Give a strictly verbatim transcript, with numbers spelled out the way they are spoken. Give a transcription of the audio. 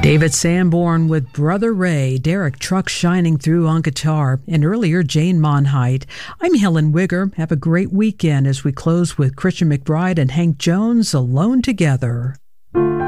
David Sanborn with Brother Ray, Derek Trucks shining through on guitar, and earlier Jane Monheit. I'm Helen Wigger. Have a great weekend as we close with Christian McBride and Hank Jones, Alone Together.